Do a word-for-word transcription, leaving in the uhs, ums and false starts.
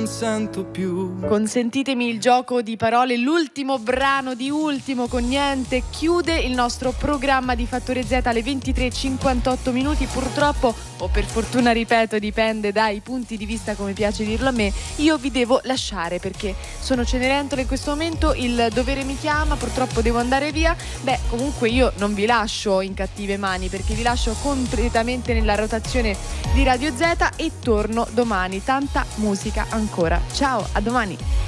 non sento più. Consentitemi il gioco di parole, l'ultimo brano di Ultimo con Niente chiude il nostro programma di Fattore Z alle ventitré e cinquantotto minuti. Purtroppo, o per fortuna ripeto, dipende dai punti di vista, come piace dirlo a me, io vi devo lasciare perché sono Cenerentola in questo momento, il dovere mi chiama, purtroppo devo andare via. Beh, comunque io non vi lascio in cattive mani perché vi lascio completamente nella rotazione di Radio Z e torno domani. Tanta musica ancora. Ciao, a domani.